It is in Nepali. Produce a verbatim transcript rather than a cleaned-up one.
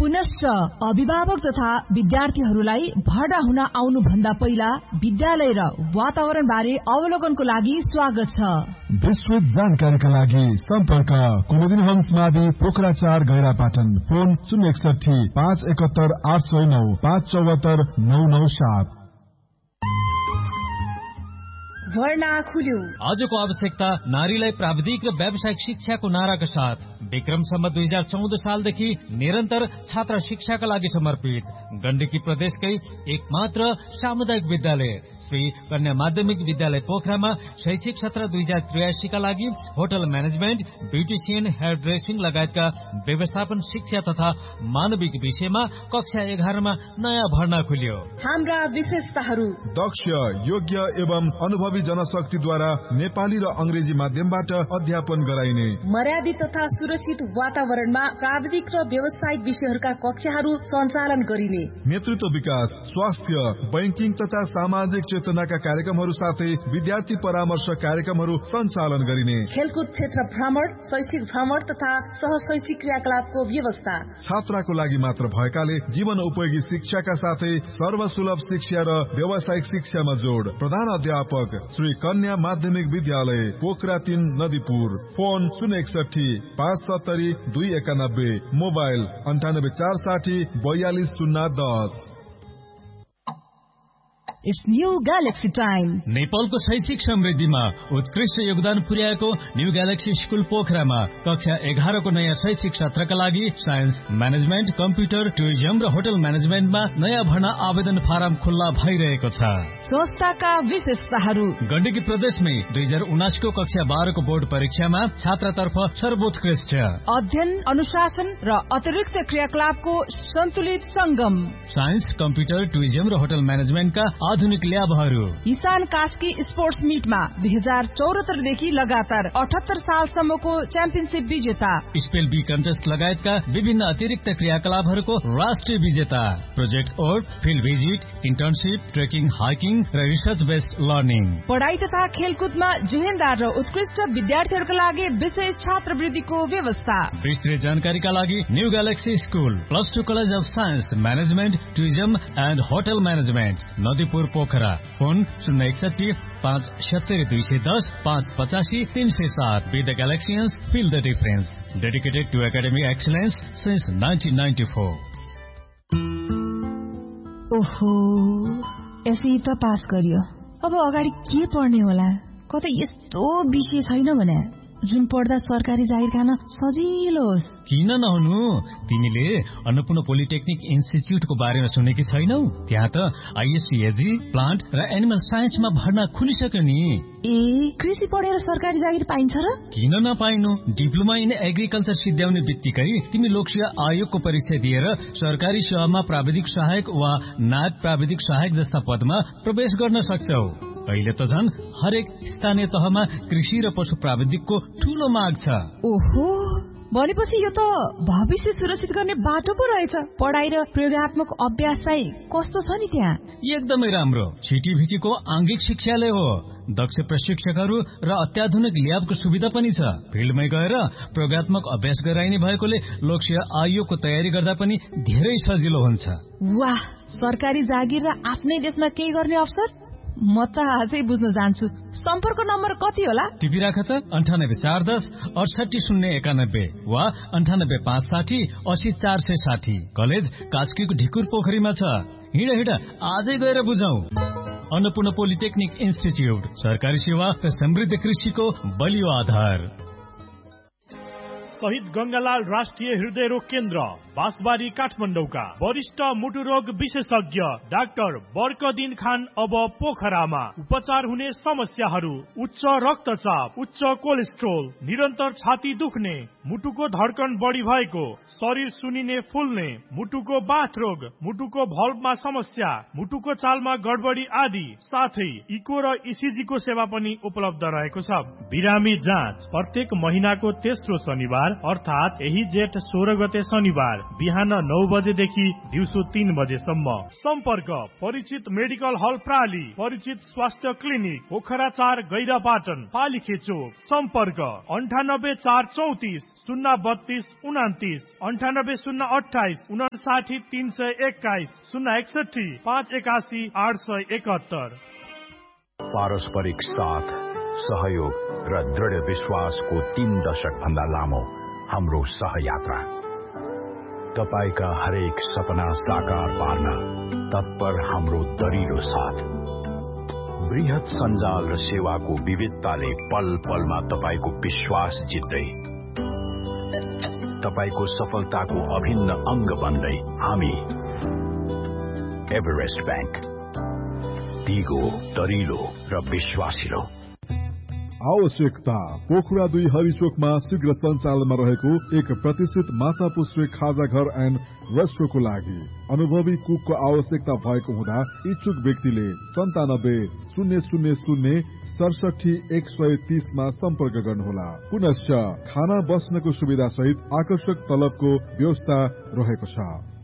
पुनश्च अभिभावक तथा विद्यार्थीहरूलाई भर्ना हुन आउनु भन्दा पहिला विद्यालय र वातावरण बारे अवलोकनको लागि स्वागत छ। विस्तृत जानकारीका लागि सम्पर्क कुमुदिनी होम्स मावि पोखरा चार गैरापाटन। फोन शून्य एकसठी पाँच एकहत्तर आठ सय नौ पाँच चौहत्तर नौ नौ सात। भर्ना खुल्यो। आजको आवश्यकता नारीलाई प्राविधिक र व्यावसायिक शिक्षाको नाराका साथ विक्रमसम्म दुई हजार चौध सालदेखि निरन्तर छात्र शिक्षाका लागि समर्पित गण्डकी प्रदेशकै एकमात्र सामुदायिक विद्यालय श्री कन्या माध्यमिक विद्यालय पोखरामा शैक्षिक सत्र दुई हजार त्रियासीका लागि hotel management, beautician, hair dressing लगायतका व्यवस्थापन शिक्षा तथा मानविक विषयमा कक्षा एघारमा नयाँ भर्ना खुल्यो। हाम्रा विशेषताहरू: दक्ष, योग्य एवं अनुभवी जनशक्तिद्वारा नेपाली र अंग्रेजी माध्यमबाट अध्यापन गराइने, मर्यादित तथा सुरक्षित वातावरणमा प्राविधिक र व्यावसायिक विषयहरूका कक्षाहरू सञ्चालन गरिने, नेतृत्व विकास, स्वास्थ्य, बैंकिङ तथा सामाजिक चेतनाका कार्यक्रमहरू साथै विद्यार्थी परामर्श कार्यक्रमहरू सञ्चालन गरिने, खेलकुद क्षेत्र भ्रमण, शैक्षिक भ्रमण तथा सहशैक्षिक क्रियाकलापको व्यवस्था, छात्राको लागि मात्र भएकाले जीवन उपयोगी शिक्षाका साथै सर्वसुलभ शिक्षा र व्यावसायिक शिक्षामा जोड। प्रधान अध्यापक श्री कन्या माध्यमिक विद्यालय पोखरा तीन नदीपुर। फोन शून्य एकसठी पाँच सत्तरी दुई एकानब्बे। मोबाइल अन्ठानब्बे चार साठी बयालिस शून्य दस। It's new Galaxy time. नेपालको शैक्षिक समृद्धिमा उत्कृष्ट योगदान पुर्याएको न्यू ग्यालेक्सी स्कुल पोखरामा कक्षा एघारको नयाँ शैक्षिक सत्रका लागि साइन्स, म्यानेजमेन्ट, कम्प्युटर, टुरिज्म र होटल म्यानेजमेन्टमा नयाँ भर्ना आवेदन फारम खुल्ला भइरहेको छ। संस्थाका विशेषताहरू: गण्डकी प्रदेशमै दुई हजार उनासीको कक्षा बाह्रको बोर्ड परीक्षामा छात्रतर्फ सर्वोत्कृष्ट अध्ययन, अनुशासन र अतिरिक्त क्रियाकलापको सन्तुलित संगम, साइन्स, कम्प्युटर, टुरिज्म र होटल म्यानेजमेन्टका आधुनिक ल्याबहरू, इसान कास्की स्पोर्ट्स मिटमा दुई हजार चौरात्तरदेखि लगातार अठहत्तर सालसम्मको च्याम्पियनसिप विजेता, स्पेल बी कन्टेस्ट लगायतका विभिन्न अतिरिक्त क्रियाकलापहरूको राष्ट्रिय विजेता, project org, field visit, internship, trekking, hiking र रिसर्च बेस्ड लर्निङ, पढाइ तथा खेलकुदमा जुहेनदार र उत्कृष्ट विद्यार्थीहरूका लागि विशेष छात्रवृत्तिको व्यवस्था। विस्तृत जानकारीका लागि new galaxy school, plus two college of science, management, tourism and hotel management, Nadipur Pokhara. Phone शून्य एकसठी पाँच सत्तरी दुई सय दस पाँच पचासी तीन सय सात। With the ग्यालेक्सियन्स, feel the difference. Dedicated to academic excellence since nineteen ninety four. ओहो, एसई त पास गरियो, अब अगाडि के पढ्ने होला? कतै यस्तो विषय छैन भने जुन पढ्दा सरकारी जागिर खान सजिलो होस्? किन नहुनु? तिमीले अन्नपूर्ण पोलिटेक्निक इन्स्टिच्युटको बारेमा सुनेकी छैनौ? त्यहाँ त आइएससीएजी, प्लान्ट र एनिमल साइन्समा भर्ना खुलिसक्यो नि। ए, कृषि पढेर सरकारी जागिर पाइन्छ र? किन नपाइनु? डिप्लोमा इन एग्रिकल्चर सिद्ध्याउने बित्तिकै तिमी लोकसेवा आयोगको परीक्षा दिएर सरकारी सेवामा प्राविधिक सहायक वा नायब प्राविधिक सहायक जस्ता पदमा प्रवेश गर्न सक्छौ। अहिले त झन् हरेक स्थानीय तहमा कृषि र पशु प्राविधिकको ठूलो माग छ। ओहो, भनेपछि यो त भविष्य सुरक्षित गर्ने बाटो पो रहेछ। पढाइ र प्रयोगात्मक अभ्यास चाहिँ कस्तो छ नि त्यहाँ? एकदमै राम्रो। छिटीभिटीको आंगिक शिक्षालय हो। दक्ष प्रशिक्षकहरू र अत्याधुनिक ल्याबको सुविधा पनि छ। फिल्डमै गएर प्रयोगात्मक अभ्यास गराइने भएकोले लोकसेवा आयोगको तयारी गर्दा पनि धेरै सजिलो हुन्छ। वाह, सरकारी जागिर र आफ्नै देशमा केही गर्ने अवसर? म त आजै बुझ्न जान्छु। सम्पर्क नम्बर कति होला? टिपी राख त अन्ठानब्बे चार दस अडसठी शून्य एकानब्बे वा अन्ठानब्बे पाँच साठी असी चार सय साठी। कलेज कास्कीको ढिकुर पोखरीमा छ। हिँड हिँड आजै गएर बुझौं। अन्नपूर्ण पोलिटेक्निक इन्स्टिच्युट, सरकारी सेवा र समृद्ध कृषिको बलियो आधार। शहीद गंगालाल राष्ट्रिय हृदय रोग केन्द्र, बाँसबारी काठमाडौँका वरिष्ठ मुटु रोग विशेषज्ञ डाक्टर बर्कदिन खान अब पोखरामा। उपचार हुने समस्याहरू: उच्च रक्तचाप, उच्च कोलेस्ट्रोल, निरन्तर छाती दुख्ने, मुटुको धड्कन बढी भएको, शरीर सुनिने फुल्ने, मुटुको बाथ रोग, मुटुको भल्भमा समस्या, मुटुको चालमा गडबडी आदि, साथै इको र इसिजी को सेवा पनि उपलब्ध रहेको छ। बिरामी जाँच प्रत्येक महिनाको तेस्रो शनिबार अर्थात यही जेठ सोह्र गते शनिबार बिहान नौ बजेदेखि दिउँसो तीन बजेसम्म। सम्पर्क परिचित मेडिकल हल प्राली, परिचित स्वास्थ्य क्लिनिक पोखरा चार गैरापाटन पालिखे चोक। सम्पर्क अन्ठानब्बे चार चौतिस शून्य बत्तीस उनातिस, अन्ठानब्बे शून्य अठाइस उनासाठी तीन सय एक्काइस, शून्य एकसठी पाँच एकासी आठ सय एकहत्तर। पारस्परिक साथ, सहयोग र दृढ विश्वासको तीन दशक भन्दा लामो हाम्रो सहयात्रा। तपाईका हरेक सपना साकार पार्न तत्पर हाम्रो दरिलो साथ। बृहत सञ्जाल र सेवाको विविधताले पल पलमा तपाईको विश्वास जित्दै, तपाईको सफलताको अभिन्न अंग बन्दै हामी एभरेस्ट बैंक, दिगो, दरिलो र विश्वासिलो। आवश्यकता पोखरा दुई हरिचोकमा शीघ्र सञ्चालनमा रहेको एक प्रतिष्ठित माछा पुष्टे खाजा घर एन्ड रेस्टोको लागि अनुभवी कुकको आवश्यकता भएको हुँदा इच्छुक व्यक्तिले सन्तानब्बे शून्य शून्य शून्य सडसठी एक सय तीसमा सम्पर्क गर्नुहोला। पुनश्च खाना बस्नको सुविधा सहित आकर्षक तलबको व्यवस्था रहेको छ।